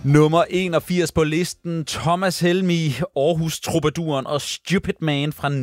Nummer 81 på listen, Thomas Helmig, Aarhus Troubadouren og Stupid Man fra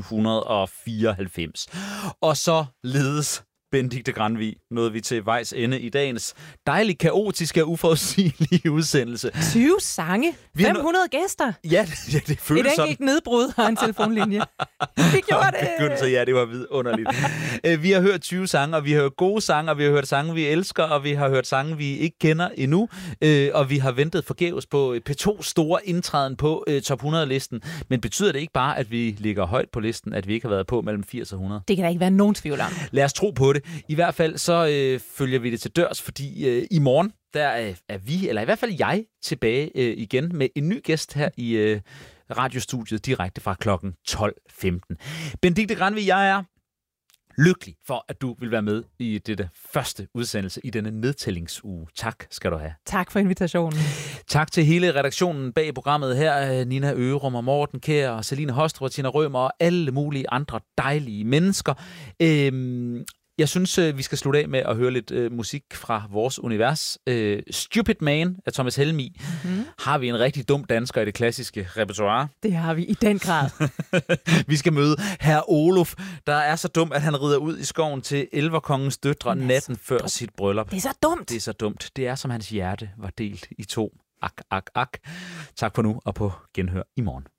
1994. Og så ledes Benedikte Granvig, nåede vi til vejs ende i dagens dejligt kaotiske og uforudsigelige udsendelse. 20 sange, 500 gæster. Ja, det føles et sådan. Et enkelt nedbrud af en telefonlinje. Vi gjorde det! Begyndelse, ja, det var vidunderligt. Vi har hørt 20 sange, og vi har hørt gode sange, og vi har hørt sange, vi elsker, og vi har hørt sange, vi ikke kender endnu. Og vi har ventet forgæves på P2's store indtræden på top 100-listen. Men betyder det ikke bare, at vi ligger højt på listen, at vi ikke har været på mellem 80 og 100? Det kan der ikke være nogen tvivl om. Lad os tro på det. I hvert fald så følger vi det til dørs, fordi i morgen, der er vi, eller i hvert fald jeg, tilbage igen med en ny gæst her i radiostudiet direkte fra klokken 12:15. Benedikte Granvig, jeg er lykkelig for, at du vil være med i dette første udsendelse i denne nedtællingsuge. Tak skal du have. Tak for invitationen. Tak til hele redaktionen bag programmet her. Nina Ørum og Morten Kjær og Celine Hostrup og Tina Rømer og alle mulige andre dejlige mennesker. Jeg synes, vi skal slutte af med at høre lidt musik fra vores univers. Stupid Man af Thomas Helmig. Har vi en rigtig dum dansker i det klassiske repertoire? Det har vi i den grad. Vi skal møde herr Olof, der er så dum, at han rider ud i skoven til Elverkongens døtre natten før sit bryllup. Det er så dumt. Det er så dumt. Det er, som hans hjerte var delt i to. Ak, ak, ak. Tak for nu, og på genhør i morgen.